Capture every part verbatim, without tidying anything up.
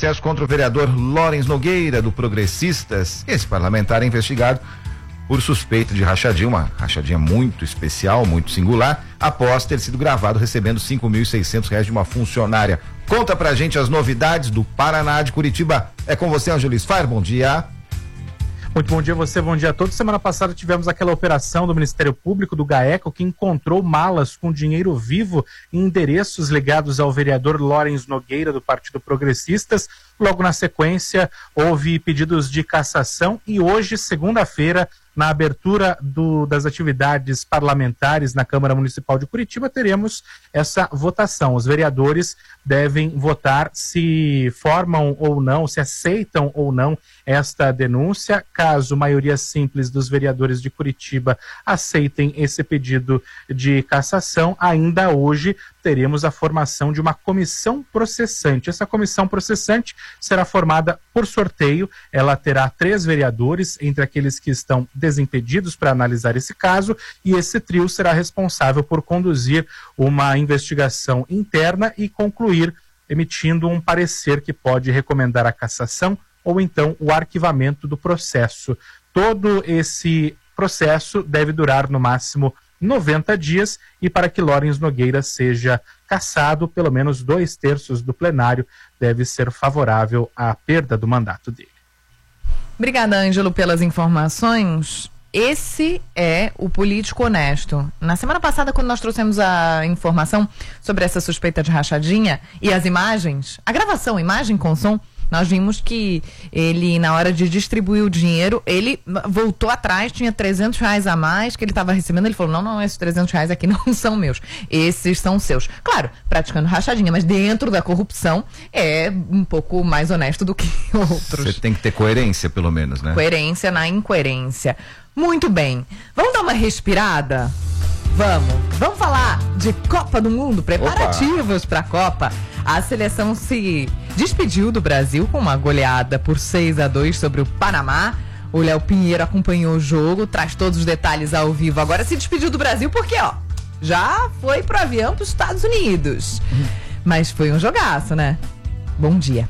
processo contra o vereador Lawrence Nogueira, do Progressistas. Esse parlamentar é investigado por suspeita de rachadinha, uma rachadinha muito especial, muito singular, após ter sido gravado recebendo cinco mil e seiscentos reais de uma funcionária. Conta pra gente as novidades do Paraná, de Curitiba. É com você, Angelis Fair, bom dia. Muito bom dia a você, bom dia a todos. Semana passada tivemos aquela operação do Ministério Público, do GAECO, que encontrou malas com dinheiro vivo e endereços ligados ao vereador Lawrence Nogueira, do Partido Progressistas. Logo na sequência, houve pedidos de cassação e hoje, segunda-feira, na abertura do, das atividades parlamentares na Câmara Municipal de Curitiba, teremos essa votação. Os vereadores devem votar se formam ou não, se aceitam ou não esta denúncia. Caso maioria simples dos vereadores de Curitiba aceitem esse pedido de cassação, ainda hoje teremos a formação de uma comissão processante. Essa comissão processante será formada por sorteio. Ela terá três vereadores, entre aqueles que estão desimpedidos para analisar esse caso, e esse trio será responsável por conduzir uma investigação interna e concluir emitindo um parecer que pode recomendar a cassação ou então o arquivamento do processo. Todo esse processo deve durar no máximo noventa dias, e para que Lawrence Nogueira seja cassado, pelo menos dois terços do plenário deve ser favorável à perda do mandato dele. Obrigada, Ângelo, pelas informações. Esse é o político honesto. Na semana passada, quando nós trouxemos a informação sobre essa suspeita de rachadinha e as imagens, a gravação, imagem com som, nós vimos que ele, na hora de distribuir o dinheiro, ele voltou atrás, tinha trezentos reais a mais que ele estava recebendo. Ele falou, não, não, esses trezentos reais aqui não são meus, esses são seus. Claro, praticando rachadinha, mas dentro da corrupção é um pouco mais honesto do que outros. Você tem que ter coerência, pelo menos, né? Coerência na incoerência. Muito bem. Vamos dar uma respirada? Vamos. Vamos falar de Copa do Mundo, preparativos para a Copa. A seleção se despediu do Brasil com uma goleada por seis a dois sobre o Panamá. O Léo Pinheiro acompanhou o jogo, traz todos os detalhes ao vivo. Agora se despediu do Brasil porque, ó, já foi pro avião para os Estados Unidos. Mas foi um jogaço, né? Bom dia.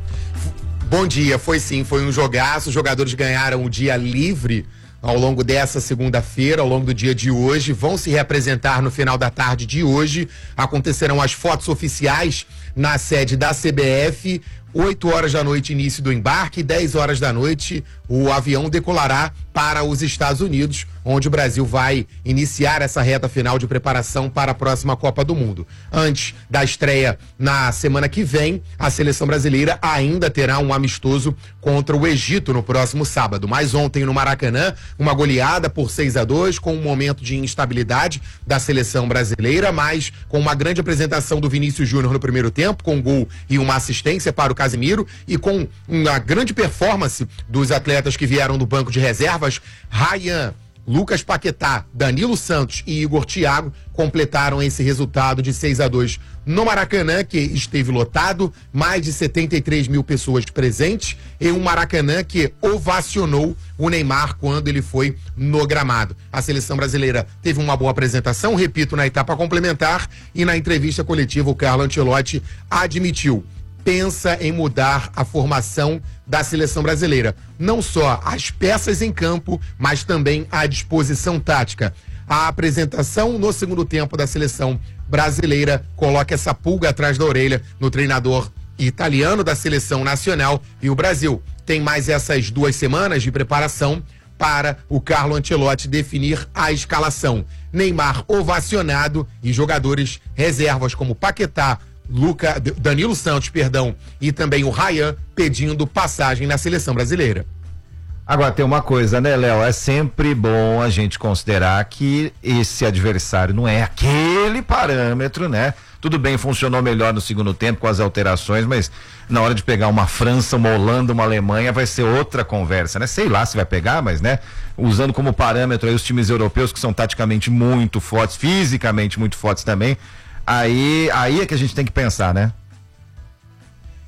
Bom dia, foi sim, foi um jogaço. Os jogadores ganharam o dia livre ao longo dessa segunda-feira, ao longo do dia de hoje, vão se reapresentar no final da tarde de hoje. Acontecerão as fotos oficiais na sede da C B F. oito horas da noite, início do embarque, dez horas da noite, o avião decolará para os Estados Unidos, onde o Brasil vai iniciar essa reta final de preparação para a próxima Copa do Mundo. Antes da estreia na semana que vem, a seleção brasileira ainda terá um amistoso contra o Egito no próximo sábado. Mas ontem no Maracanã, uma goleada por seis a dois, com um momento de instabilidade da seleção brasileira, mas com uma grande apresentação do Vinícius Júnior no primeiro tempo, com um gol e uma assistência para o Casimiro, e com uma grande performance dos atletas que vieram do banco de reservas. Ryan, Lucas Paquetá, Danilo Santos e Igor Thiago completaram esse resultado de seis a dois no Maracanã, que esteve lotado, mais de setenta e três mil pessoas presentes, e um Maracanã que ovacionou o Neymar quando ele foi no gramado. A seleção brasileira teve uma boa apresentação, repito, na etapa complementar, e na entrevista coletiva o Carlo Ancelotti admitiu: pensa em mudar a formação da seleção brasileira. Não só as peças em campo, mas também a disposição tática. A apresentação no segundo tempo da seleção brasileira coloca essa pulga atrás da orelha no treinador italiano da seleção nacional, e o Brasil tem mais essas duas semanas de preparação para o Carlo Ancelotti definir a escalação. Neymar ovacionado e jogadores reservas como Paquetá, Luca, Danilo Santos, perdão, e também o Ryan pedindo passagem na seleção brasileira. Agora tem uma coisa, né, Léo? É sempre bom a gente considerar que esse adversário não é aquele parâmetro, né? Tudo bem, funcionou melhor no segundo tempo com as alterações, mas na hora de pegar uma França, uma Holanda, uma Alemanha, vai ser outra conversa, né? Sei lá se vai pegar, mas, né? Usando como parâmetro aí os times europeus, que são taticamente muito fortes, fisicamente muito fortes também. Aí, aí é que a gente tem que pensar, né?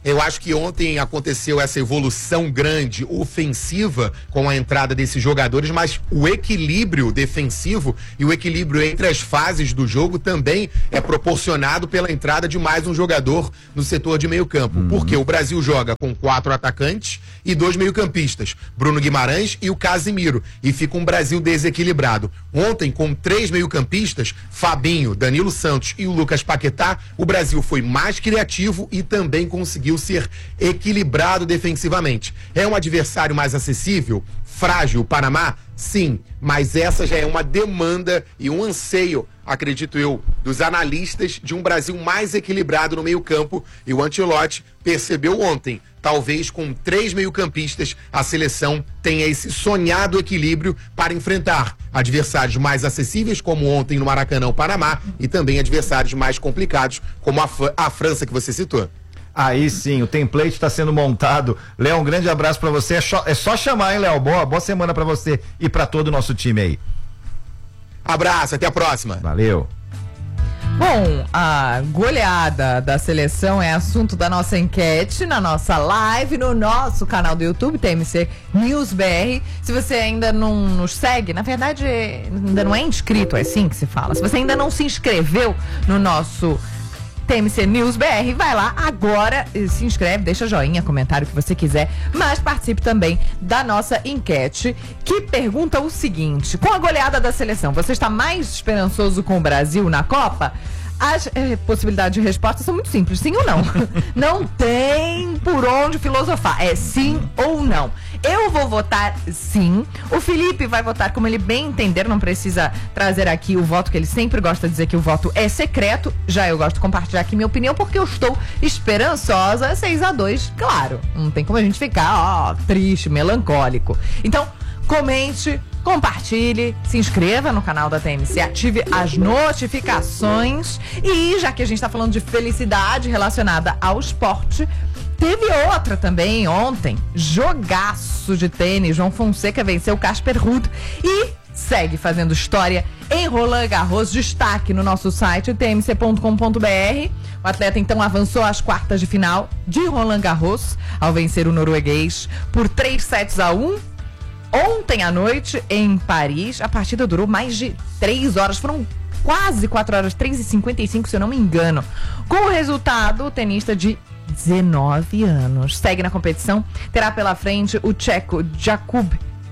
Eu acho que ontem aconteceu essa evolução grande, ofensiva, com a entrada desses jogadores, mas o equilíbrio defensivo e o equilíbrio entre as fases do jogo também é proporcionado pela entrada de mais um jogador no setor de meio campo. Uhum. Porque o Brasil joga com quatro atacantes e dois meio-campistas, Bruno Guimarães e o Casimiro, e fica um Brasil desequilibrado. Ontem, com três meio-campistas, Fabinho, Danilo Santos e o Lucas Paquetá, o Brasil foi mais criativo e também conseguiu ser equilibrado defensivamente. É um adversário mais acessível? Frágil, o Panamá? Sim, mas essa já é uma demanda e um anseio, acredito eu, dos analistas de um Brasil mais equilibrado no meio-campo, e o Ancelotti percebeu ontem. Talvez com três meio-campistas a seleção tenha esse sonhado equilíbrio para enfrentar adversários mais acessíveis, como ontem no Maracanã, o Panamá, e também adversários mais complicados, como a, a França que você citou. Aí sim, o template está sendo montado. Léo, um grande abraço para você. É só, é só chamar, hein, Léo? Boa, boa semana para você e para todo o nosso time aí. Abraço, até a próxima. Valeu. Bom, a goleada da seleção é assunto da nossa enquete, na nossa live, no nosso canal do YouTube, T M C News B R. Se você ainda não nos segue, na verdade, ainda não é inscrito, é assim que se fala. Se você ainda não se inscreveu no nosso T M C News B R, vai lá agora, se inscreve, deixa joinha, comentário que você quiser, mas participe também da nossa enquete, que pergunta o seguinte: com a goleada da seleção, você está mais esperançoso com o Brasil na Copa? As eh, possibilidades de resposta são muito simples, sim ou não. Não tem por onde filosofar, é sim ou não. Eu vou votar sim, o Felipe vai votar como ele bem entender, não precisa trazer aqui o voto, que ele sempre gosta de dizer que o voto é secreto. Já eu gosto de compartilhar aqui minha opinião, porque eu estou esperançosa. Seis a dois, claro, não tem como a gente ficar, ó, triste, melancólico. Então, comente, compartilhe, se inscreva no canal da T M C, ative as notificações. E já que a gente está falando de felicidade relacionada ao esporte, teve outra também ontem, jogaço de tênis. João Fonseca venceu o Casper Ruud e segue fazendo história em Roland Garros. Destaque no nosso site t m c ponto com ponto b r. O atleta então avançou às quartas de final de Roland Garros ao vencer o norueguês por três sets a um. Ontem à noite, em Paris, a partida durou mais de três horas, foram quase quatro horas, três e cinquenta e cinco, se eu não me engano. Com o resultado, o tenista de dezenove anos segue na competição, terá pela frente o tcheco Jakub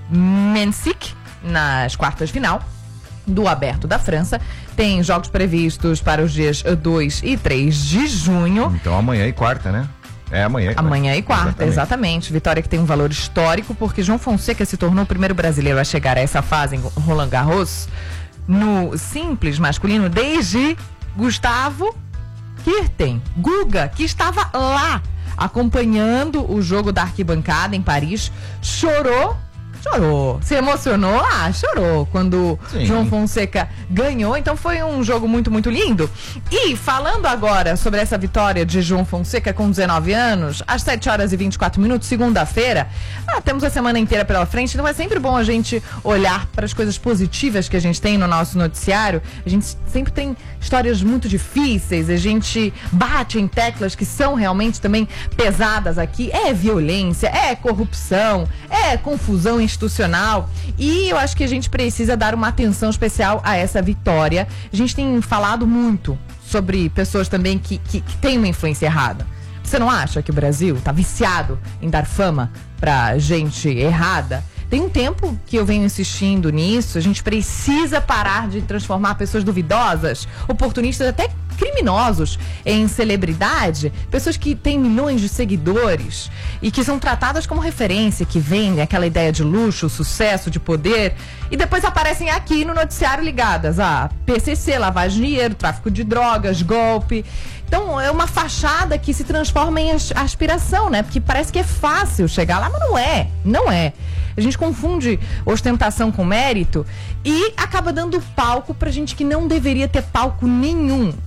Mensik nas quartas de final do Aberto da França. Tem jogos previstos para os dias dois e três de junho. Então amanhã e quarta, né? É amanhã. Amanhã e quarta, exatamente. exatamente. Vitória que tem um valor histórico, porque João Fonseca se tornou o primeiro brasileiro a chegar a essa fase em Roland Garros no simples masculino desde Gustavo Kirten, Guga, que estava lá acompanhando o jogo da arquibancada em Paris, chorou. Chorou, se emocionou, ah, chorou quando Sim. João Fonseca ganhou. Então foi um jogo muito, muito lindo. E falando agora sobre essa vitória de João Fonseca com dezenove anos, às sete horas e vinte e quatro minutos, segunda-feira, ah, temos a semana inteira pela frente, então é sempre bom a gente olhar para as coisas positivas que a gente tem no nosso noticiário. A gente sempre tem histórias muito difíceis, a gente bate em teclas que são realmente também pesadas aqui. É violência, é corrupção, é confusão institucional, e eu acho que a gente precisa dar uma atenção especial a essa vitória. A gente tem falado muito sobre pessoas também que, que, que têm uma influência errada. Você não acha que o Brasil tá viciado em dar fama pra gente errada? Tem um tempo que eu venho insistindo nisso. A gente precisa parar de transformar pessoas duvidosas, oportunistas, até criminosos, em celebridade. Pessoas que têm milhões de seguidores e que são tratadas como referência, que vendem aquela ideia de luxo, sucesso, de poder, e depois aparecem aqui no noticiário ligadas a P C C, lavagem de dinheiro, tráfico de drogas, golpe. Então é uma fachada que se transforma em aspiração, né? Porque parece que é fácil chegar lá, mas não é, não é. A gente confunde ostentação com mérito e acaba dando palco pra gente que não deveria ter palco nenhum.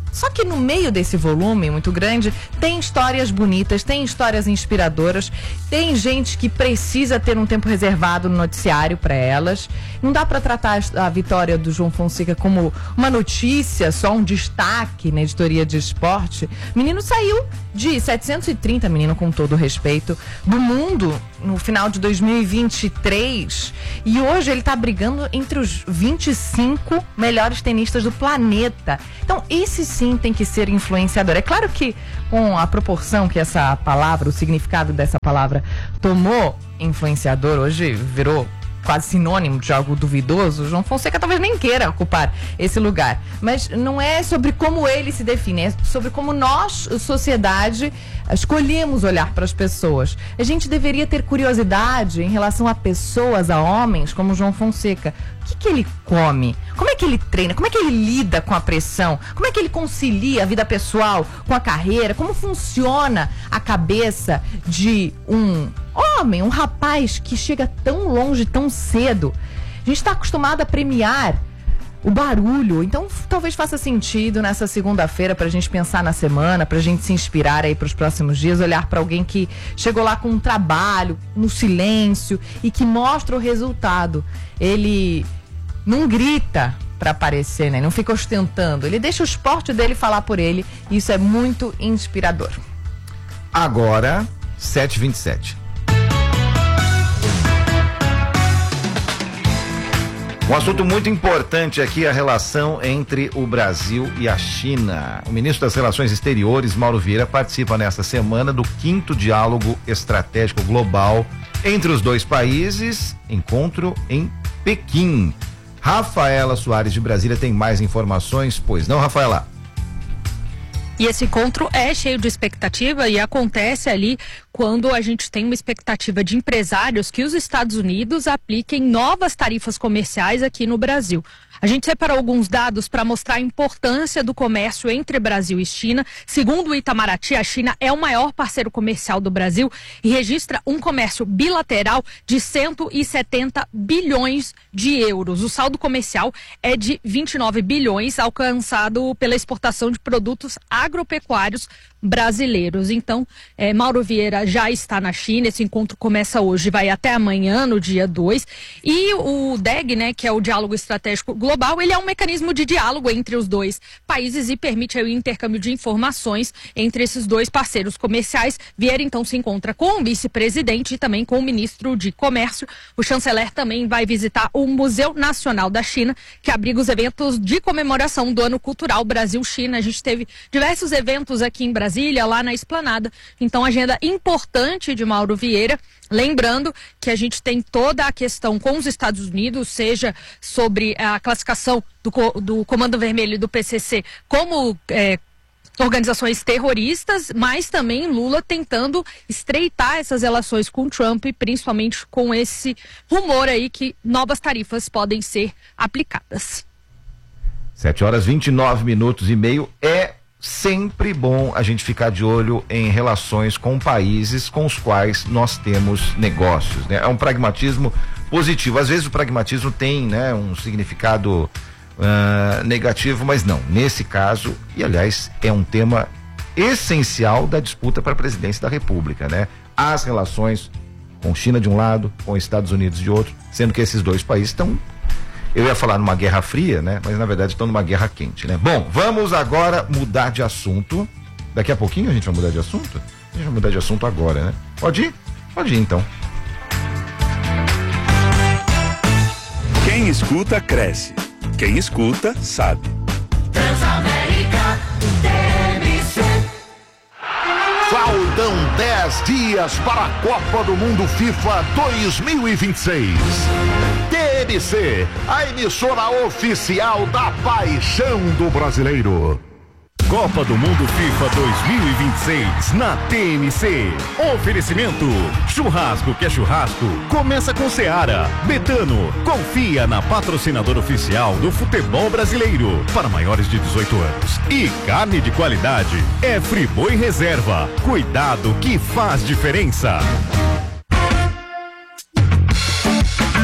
Só que no meio desse volume muito grande, tem histórias bonitas, tem histórias inspiradoras, tem gente que precisa ter um tempo reservado no noticiário para elas. Não dá para tratar a vitória do João Fonseca como uma notícia, só um destaque na editoria de esporte. O menino saiu de setecentos e trinta, menino, com todo o respeito, do mundo no final de dois mil e vinte e três, e hoje ele tá brigando entre os vinte e cinco melhores tenistas do planeta. Então esse sim tem que ser influenciador. É claro que com a proporção que essa palavra, o significado dessa palavra tomou, influenciador hoje virou quase sinônimo de algo duvidoso. João Fonseca talvez nem queira ocupar esse lugar, mas não é sobre como ele se define, é sobre como nós, sociedade, escolhemos olhar para as pessoas. A gente deveria ter curiosidade em relação a pessoas, a homens como João Fonseca. O que que ele come? Como é que ele treina? Como é que ele lida com a pressão? Como é que ele concilia a vida pessoal com a carreira? Como funciona a cabeça de um homem, um rapaz que chega tão longe, tão cedo? A gente está acostumado a premiar o barulho, então talvez faça sentido nessa segunda-feira pra gente pensar na semana, pra gente se inspirar aí pros próximos dias, olhar pra alguém que chegou lá com um trabalho, no silêncio e que mostra o resultado. Ele não grita pra aparecer, né? Não fica ostentando, ele deixa o esporte dele falar por ele, e isso é muito inspirador. Agora, sete e vinte e sete. Um assunto muito importante aqui é a relação entre o Brasil e a China. O ministro das Relações Exteriores, Mauro Vieira, participa nesta semana do quinto Diálogo Estratégico Global entre os dois países, encontro em Pequim. Rafaela Soares de Brasília tem mais informações, pois não, Rafaela? E esse encontro é cheio de expectativa e acontece ali quando a gente tem uma expectativa de empresários que os Estados Unidos apliquem novas tarifas comerciais aqui no Brasil. A gente separou alguns dados para mostrar a importância do comércio entre Brasil e China. Segundo o Itamaraty, a China é o maior parceiro comercial do Brasil e registra um comércio bilateral de cento e setenta bilhões de euros. O saldo comercial é de vinte e nove bilhões, alcançado pela exportação de produtos agropecuários brasileiros. Então, eh, Mauro Vieira já está na China. Esse encontro começa hoje, vai até amanhã, no dia dois. E o D E G, né, que é o Diálogo Estratégico Global, ele é um mecanismo de diálogo entre os dois países e permite aí o intercâmbio de informações entre esses dois parceiros comerciais. Vieira, então, se encontra com o vice-presidente e também com o ministro de Comércio. O chanceler também vai visitar o Museu Nacional da China, que abriga os eventos de comemoração do Ano Cultural Brasil-China. A gente teve diversos eventos aqui em Brasília, lá na Esplanada. Então, agenda importante de Mauro Vieira. Lembrando que a gente tem toda a questão com os Estados Unidos, seja sobre a classificação do, do Comando Vermelho e do P C C como é, organizações terroristas, mas também Lula tentando estreitar essas relações com Trump, principalmente com esse rumor aí que novas tarifas podem ser aplicadas. sete horas vinte e nove minutos e meio. É sempre bom a gente ficar de olho em relações com países com os quais nós temos negócios, né? É um pragmatismo positivo. Às vezes o pragmatismo tem, né, um significado uh, negativo, mas não. Nesse caso, e aliás, é um tema essencial da disputa para a presidência da República, né? As relações com China de um lado, com Estados Unidos de outro, sendo que esses dois países estão, eu ia falar numa guerra fria, né? Mas na verdade estão numa guerra quente, né? Bom, vamos agora mudar de assunto. Daqui a pouquinho a gente vai mudar de assunto? A gente vai mudar de assunto agora, né? Pode ir? Pode ir, então. Quem escuta, cresce. Quem escuta, sabe. Transamérica T M C. Faltam dez dias para a Copa do Mundo FIFA dois mil e vinte e seis. T M C, a emissora oficial da paixão do brasileiro. Copa do Mundo FIFA dois mil e vinte e seis na T M C. Oferecimento: churrasco que é churrasco, começa com Seara. Betano, confia na patrocinadora oficial do futebol brasileiro para maiores de dezoito anos. E carne de qualidade é Friboi Reserva. Cuidado que faz diferença.